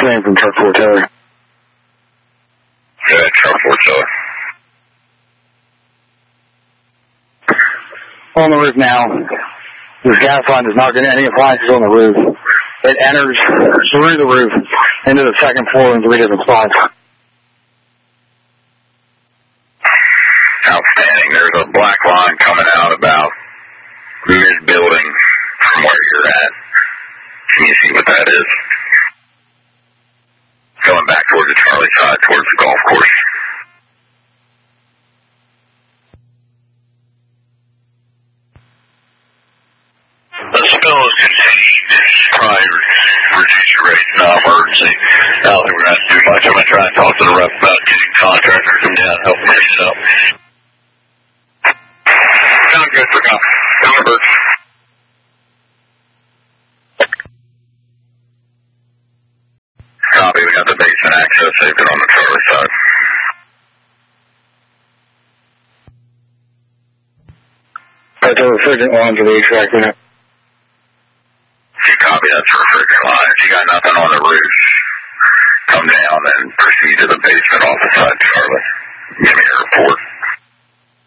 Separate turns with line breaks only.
Same from truck 4 Taylor.
Yeah, truck 4 Taylor.
On the roof now. This gas line is not getting any appliances on the roof. It enters through the roof into the second floor in 3 different spots.
Outstanding. There's a black line coming out about mid-building from where you're at. Can you see what that is? Going back towards the Charlie side, towards the golf course. The spill is contained. Prior reduce your rates in emergency. I don't think we're going to have to do much. I'm going to try and talk to the rep about getting contractors to come down and help fix it up. Sound good for now. Number. Copy, we got the basement access open on the Charlie side.
That's a refrigerant line to the HVAC unit.
Copy, that's a refrigerant line. If you got nothing on the roof, come down and proceed to the basement off the side, Charlie. Give me a report.